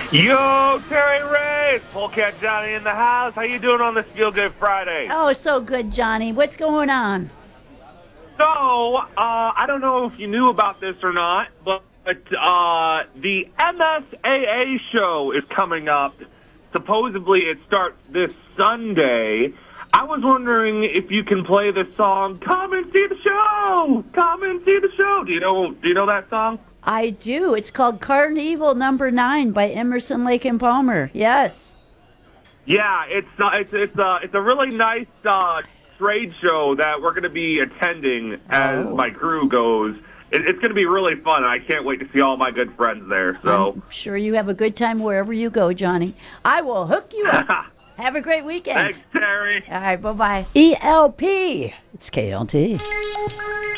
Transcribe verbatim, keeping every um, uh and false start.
Yo, Terry Ray, Polecat Johnny in the house. How you doing on this Feel Good Friday? Oh, so good, Johnny. What's going on? So, uh, I don't know if you knew about this or not, but uh, the M S A A show is coming up. Supposedly, it starts this Sunday. I was wondering if you can play the song "Come and See the Show." Come and see the show. Do you know? Do you know that song? I do. It's called Carnival Number Nine by Emerson, Lake and Palmer. Yes. Yeah, it's uh, it's it's uh, it's a really nice uh, trade show that we're going to be attending as Oh. my crew goes. It, it's going to be really fun, and I can't wait to see all my good friends there. So, I'm sure you have a good time wherever you go, Johnny. I will hook you up. Have a great weekend. thanks, Terry. All right, bye-bye. E L P. It's K L T.